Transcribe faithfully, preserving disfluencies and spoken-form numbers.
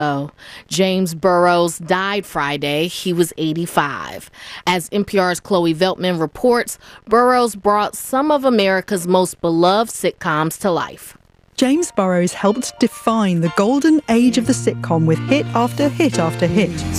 Oh, James Burrows died Friday. He was eighty-five. As N P R's Chloe Veltman reports, Burrows brought some of America's most beloved sitcoms to life. James Burrows helped define the golden age of the sitcom with hit after hit after hit.